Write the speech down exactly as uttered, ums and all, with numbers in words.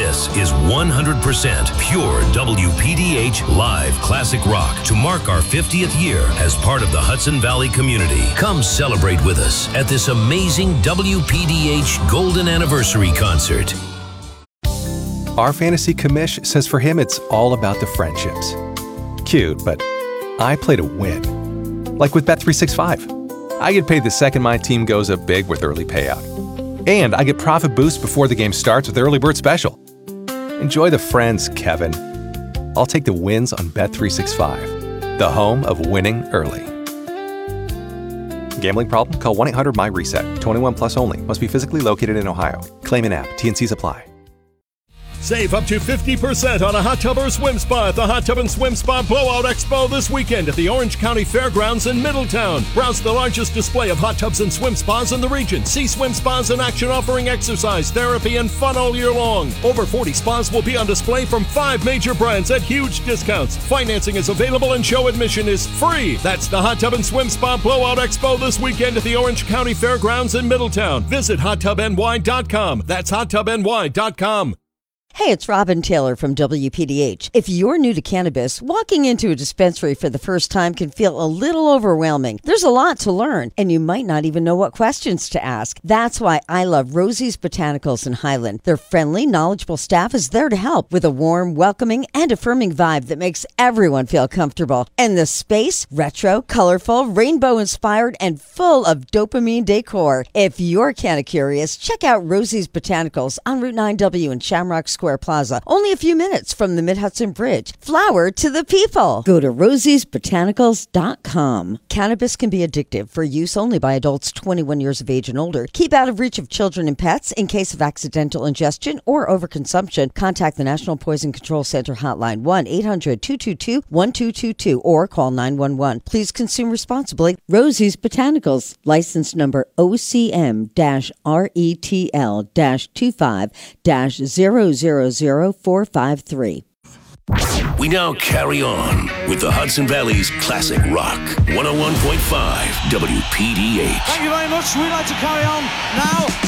This is one hundred percent pure W P D H live classic rock to mark our fiftieth year as part of the Hudson Valley community. Come celebrate with us at this amazing W P D H Golden Anniversary concert. Our fantasy commish says for him it's all about the friendships. Cute, but I play to win. Like with Bet three sixty-five. I get paid the second my team goes up big with early payout. And I get profit boost before the game starts with Early Bird Special. Enjoy the friends, Kevin. I'll take the wins on Bet three sixty-five, the home of winning early. Gambling problem? Call one eight hundred M Y reset. twenty-one plus only. Must be physically located in Ohio. Claim in app. T and Cs apply. Save up to fifty percent on a hot tub or swim spa at the Hot Tub and Swim Spa Blowout Expo this weekend at the Orange County Fairgrounds in Middletown. Browse the largest display of hot tubs and swim spas in the region. See swim spas in action offering exercise, therapy, and fun all year long. Over forty spas will be on display from five major brands at huge discounts. Financing is available and show admission is free. That's the Hot Tub and Swim Spa Blowout Expo this weekend at the Orange County Fairgrounds in Middletown. Visit hot tub n y dot com. That's hot tub n y dot com. Hey, it's Robin Taylor from W P D H. If you're new to cannabis, walking into a dispensary for the first time can feel a little overwhelming. There's a lot to learn, and you might not even know what questions to ask. That's why I love Rosie's Botanicals in Highland. Their friendly, knowledgeable staff is there to help with a warm, welcoming, and affirming vibe that makes everyone feel comfortable. And the space, retro, colorful, rainbow-inspired, and full of dopamine decor. If you're kind of curious, check out Rosie's Botanicals on Route nine W in Shamrock Square Plaza, only a few minutes from the Mid-Hudson Bridge. Flower to the people. Go to rosies botanicals dot com. Cannabis can be addictive for use only by adults twenty-one years of age and older. Keep out of reach of children and pets. In case of accidental ingestion or overconsumption, contact the National Poison Control Center hotline one eight hundred two two two one two two two or call nine one one. Please consume responsibly. Rosie's Botanicals, license number O C M R E T L twenty-five zero zero zero four five three. We now carry on with the Hudson Valley's classic rock, one oh one point five W P D H. Thank you very much. We'd like to carry on now